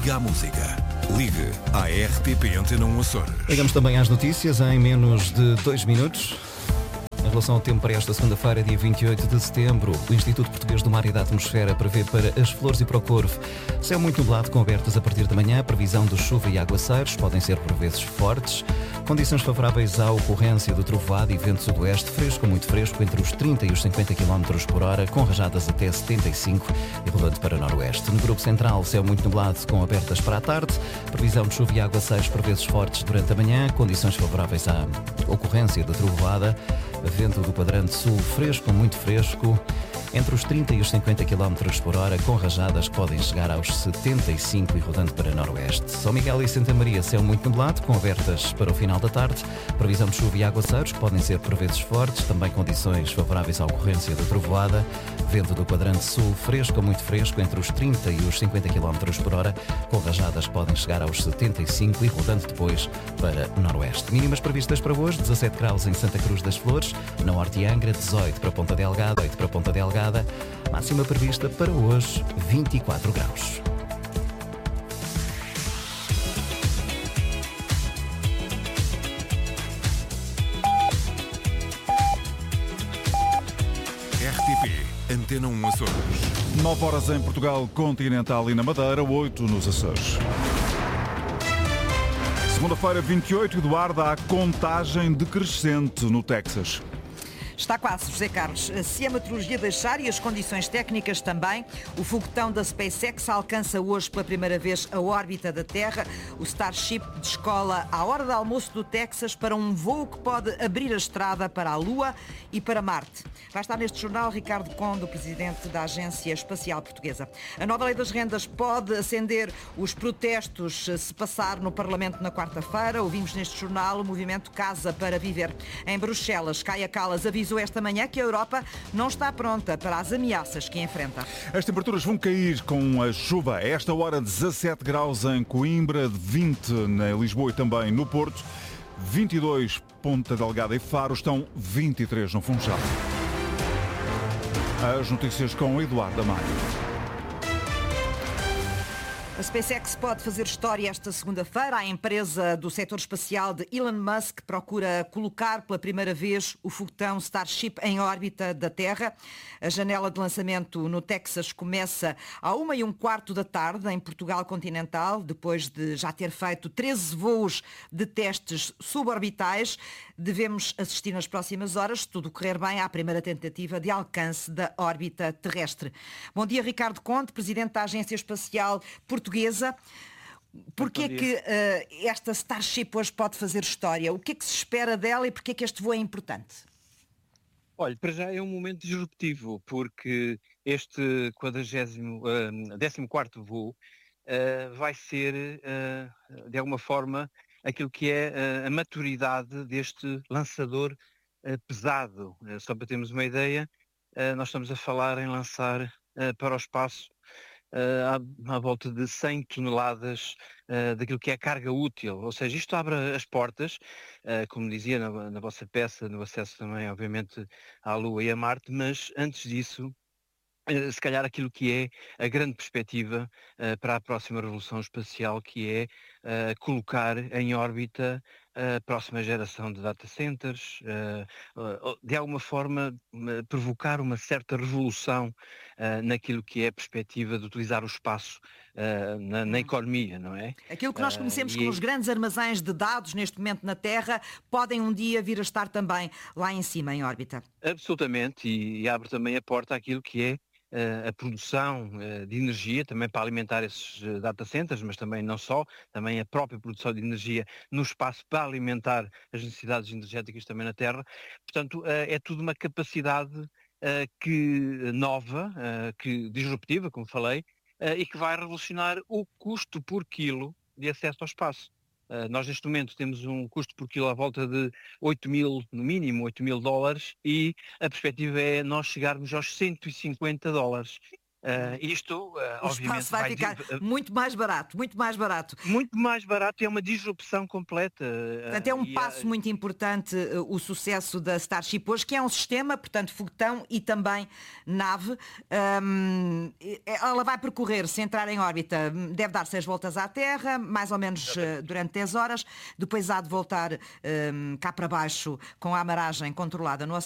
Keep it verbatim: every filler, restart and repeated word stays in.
Liga à música. Ligue à R T P Antena um Açores. Ligamos também às notícias em menos de dois minutos. Em relação ao tempo para esta segunda-feira, dia vinte e oito de setembro, o Instituto Português do Mar e da Atmosfera prevê para as Flores e para o Corvo céu muito nublado com abertas a partir de manhã, previsão de chuva e aguaceiros, podem ser por vezes fortes, condições favoráveis à ocorrência de trovoada e vento sudoeste, fresco muito fresco, entre os trinta e os cinquenta quilómetros por hora, com rajadas até setenta e cinco e rodando para noroeste. No grupo central, céu muito nublado com abertas para a tarde, previsão de chuva e aguaceiros por vezes fortes durante a manhã, condições favoráveis à ocorrência de trovoada, vento do quadrante sul fresco, muito fresco, entre os trinta e os cinquenta quilómetros por hora, com rajadas que podem chegar aos setenta e cinco e rodando para noroeste. São Miguel e Santa Maria, céu muito nublado, com abertas para o final da tarde, previsão de chuva e aguaceiros, que podem ser por vezes fortes, também condições favoráveis à ocorrência da trovoada, vento do quadrante sul fresco, muito fresco, entre os trinta e os cinquenta quilómetros por hora, com rajadas que podem chegar aos setenta e cinco e rodando depois para noroeste. Mínimas previstas para hoje, dezassete graus em Santa Cruz das Flores, na Horta e Angra, dezoito para Ponta Delgada, oito para Ponta Delgada, máxima prevista para hoje, vinte e quatro graus. R T P Antena um Açores. nove horas em Portugal Continental e na Madeira, oito nos Açores. Segunda-feira, vinte e oito, Eduardo, há contagem decrescente no Texas. Está quase, José Carlos. Se a meteorologia deixar e as condições técnicas também, o foguetão da SpaceX alcança hoje pela primeira vez a órbita da Terra. O Starship descola à hora de almoço do Texas para um voo que pode abrir a estrada para a Lua e para Marte. Vai estar neste jornal Ricardo Conde, o presidente da Agência Espacial Portuguesa. A nova lei das rendas pode acender os protestos se passar no Parlamento na quarta-feira. Ouvimos neste jornal o movimento Casa para Viver. Em Bruxelas, Kaja Kallas avisou esta manhã que a Europa não está pronta para as ameaças que enfrenta. As temperaturas vão cair com a chuva. A esta hora, dezassete graus em Coimbra, vinte em Lisboa e também no Porto, vinte e dois Ponta Delgada e Faro, estão vinte e três no Funchal. As notícias com Eduardo Amaro. A SpaceX pode fazer história esta segunda-feira. A empresa do setor espacial de Elon Musk procura colocar pela primeira vez o foguetão Starship em órbita da Terra. A janela de lançamento no Texas começa à uma e um quarto da tarde, em Portugal continental, depois de já ter feito treze voos de testes suborbitais. Devemos assistir nas próximas horas, se tudo correr bem, à primeira tentativa de alcance da órbita terrestre. Bom dia, Ricardo Conde, presidente da Agência Espacial Portuguesa. Porquê é que uh, esta Starship hoje pode fazer história? O que é que se espera dela e porquê é que este voo é importante? Olha, para já é um momento disruptivo, porque este quadragésimo, uh, décimo quarto voo uh, vai ser, uh, de alguma forma, aquilo que é uh, a maturidade deste lançador uh, pesado. Uh, só para termos uma ideia, uh, nós estamos a falar em lançar uh, para o espaço uh, à, à volta de cem toneladas uh, daquilo que é a carga útil. Ou seja, isto abre as portas, uh, como dizia na, na vossa peça, no acesso também, obviamente, à Lua e a Marte, mas antes disso, se calhar aquilo que é a grande perspectiva uh, para a próxima revolução espacial, que é uh, colocar em órbita a próxima geração de data centers, uh, uh, de alguma forma uh, provocar uma certa revolução uh, naquilo que é a perspectiva de utilizar o espaço uh, na, na economia, não é? Aquilo que nós conhecemos uh, como e... os grandes armazéns de dados neste momento na Terra podem um dia vir a estar também lá em cima, em órbita. Absolutamente, e, e abre também a porta àquilo que é a produção de energia, também para alimentar esses data centers, mas também não só, também a própria produção de energia no espaço para alimentar as necessidades energéticas também na Terra. Portanto, é tudo uma capacidade que, nova, que disruptiva, como falei, e que vai revolucionar o custo por quilo de acesso ao espaço. Uh, nós neste momento temos um custo por quilo à volta de oito mil, no mínimo oito mil dólares, e a perspectiva é nós chegarmos aos cento e cinquenta dólares. Uh, isto, uh, o obviamente, espaço vai, vai ficar uh, muito mais barato, muito mais barato. Muito mais barato, é uma disrupção completa. Uh, portanto, é um e, passo uh, muito importante uh, o sucesso da Starship hoje, que é um sistema, portanto, foguetão e também nave. Um, ela vai percorrer, se entrar em órbita, deve dar seis voltas à Terra, mais ou menos uh, durante dez horas, depois há de voltar um, cá para baixo com a amaragem controlada no